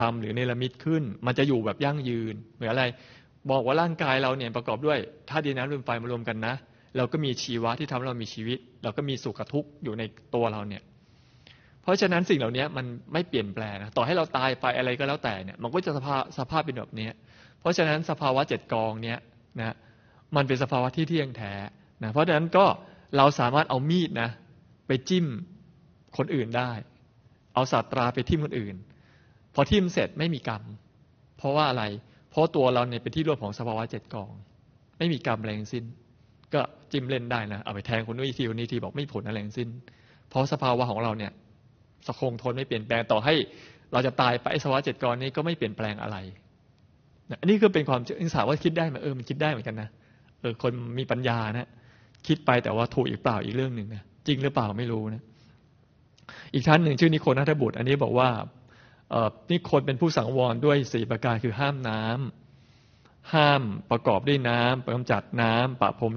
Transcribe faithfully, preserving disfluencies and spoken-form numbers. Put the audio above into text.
ทำหรือเนรมิตขึ้นมันจะอยู่แบบยั่งยืนเหมือนอะไรบอกว่าร่างกายเราเนี่ยประกอบด้วยธาตุดินน้ำลมไฟมารวมกันนะเราก็มีชีวะที่ทำให้เรามีชีวิตเราก็มีสุขทุกข์อยู่ในตัวเราเนี่ยเพราะฉะนั้นสิ่งเหล่านี้มันไม่เปลี่ยนแปลงนะต่อให้เราตายไปอะไรก็แล้วแต่เนี่ยมันก็จะสภาพสภาพเป็นแบบนี้เพราะฉะนั้นสภาวะเจ็ดกองเนี่ยนะมันเป็นสภาวะที่เที่ยงแท้นะเพราะฉะนั้นก็เราสามารถเอามีดนะไปจิ้มคนอื่นได้เอาศาสตราไปทิ่มคนอื่นพอทิ่มเสร็จไม่มีกรรมเพราะว่าอะไรเพราะตัวเราเนี่ยเป็นที่รวมของสภาวะเจ็ดกองไม่มีกรรมอะไรทั้งสิ้นก็จิ้มเล่นได้นะเอาไปแทงคนนู้นอีกทีคนนี้ทีบอกไม่ผลอะไรทั้งสิ้นเพราะสภาวะของเราเนี่ยสคงทนไม่เปลี่ยนแปลงต่อให้เราจะตายไปสภาวะเจ็ดกองนี้ก็ไม่เปลี่ยนแปลงอะไรอันนี้ก็เป็นความศึกษาว่าคิดได้ไหมเออมันคิดได้เหมือนกันนะเออคนมีปัญญานะคิดไปแต่ว่าถูกอีกเปล่าอีกเรื่องหนึ่งนะจริงหรือเปล่าไม่รู้นะอีกท่านหนึ่งชื่อนิโคนัทบุตรอันนี้บอกว่าเอ่อนิโคลเป็นผู้สังวรด้วยสี่ประการคือห้ามน้ำห้ามประกอบด้วยน้ำกำจัดน้ำปะพรม